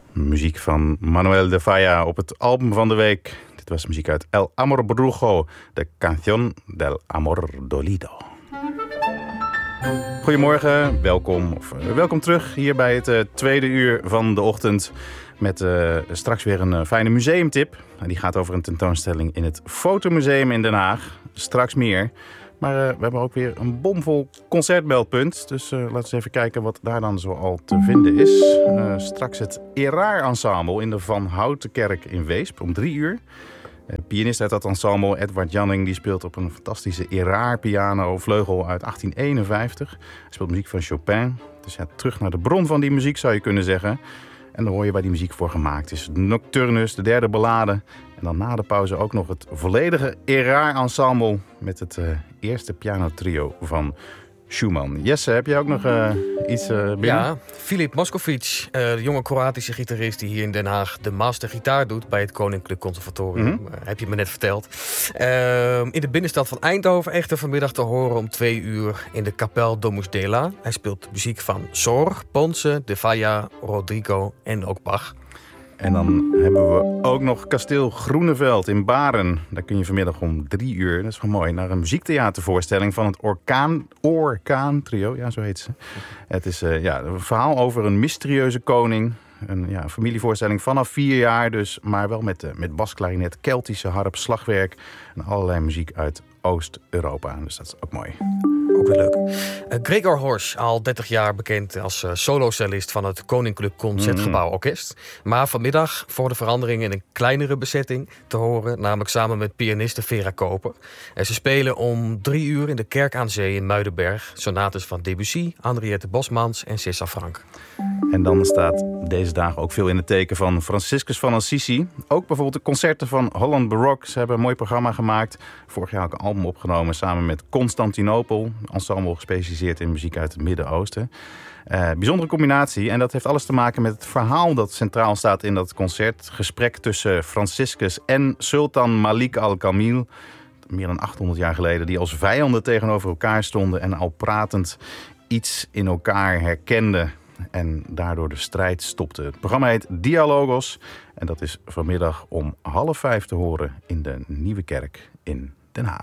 Muziek van Manuel de Falla op het album van de week. Dit was muziek uit El Amor Brujo, de Canción del Amor Dolido. Goedemorgen, welkom terug hier bij het tweede uur van de ochtend. Met straks weer een fijne museumtip. Die gaat over een tentoonstelling in het Fotomuseum in Den Haag. Straks meer. Maar we hebben ook weer een bomvol concertmeldpunt. Dus laten we eens even kijken wat daar dan zoal te vinden is. Straks het Eraar Ensemble in de Van Houtenkerk in Weesp om 3 uur. Pianist uit dat ensemble, Edward Janning, die speelt op een fantastische Eraar piano vleugel uit 1851. Hij speelt muziek van Chopin. Dus ja, terug naar de bron van die muziek zou je kunnen zeggen. En dan hoor je waar die muziek voor gemaakt is. Nocturnus, de derde ballade. En dan na de pauze ook nog het volledige Eraar Ensemble met het eerste pianotrio van Schumann. Jesse, heb jij ook nog iets binnen? Ja, Filip Moscovic, de jonge Kroatische gitarist die hier in Den Haag de mastergitaar doet bij het Koninklijk Conservatorium. Heb je me net verteld. In de binnenstad van Eindhoven echter vanmiddag te horen om 2 uur in de Kapel Domus Dela. Hij speelt muziek van Sor, Ponce, de Falla, Rodrigo en ook Bach. En dan hebben we ook nog Kasteel Groeneveld in Baren. Daar kun je vanmiddag om 3 uur, dat is wel mooi, naar een muziektheatervoorstelling van het Orkaan Trio. Ja, zo heet ze. Het is een verhaal over een mysterieuze koning. Een familievoorstelling vanaf 4 jaar dus, maar wel met basklarinet, Keltische harp, slagwerk en allerlei muziek uit Oost-Europa. Dus dat is ook mooi. Ook weer leuk. Gregor Horsch, al 30 jaar bekend als solocellist van het Koninklijk Concertgebouworkest. Maar vanmiddag voor de verandering in een kleinere bezetting te horen, namelijk samen met pianiste Vera Koper. Ze spelen om 3 uur in de Kerk aan Zee in Muidenberg sonates van Debussy, Henriette Bosmans en César Franck. En dan staat deze dagen ook veel in het teken van Franciscus van Assisi. Ook bijvoorbeeld de concerten van Holland Baroque. Ze hebben een mooi programma gemaakt. Vorig jaar ook een album opgenomen samen met Constantinopel. Ensemble gespecialiseerd in muziek uit het Midden-Oosten. Bijzondere combinatie. En dat heeft alles te maken met het verhaal dat centraal staat in dat concert. Gesprek tussen Franciscus en Sultan Malik al-Kamil. Meer dan 800 jaar geleden. Die als vijanden tegenover elkaar stonden. En al pratend iets in elkaar herkenden. En daardoor de strijd stopte. Het programma heet Dialogos. En dat is vanmiddag om 4:30 te horen in de Nieuwe Kerk in Den Haag.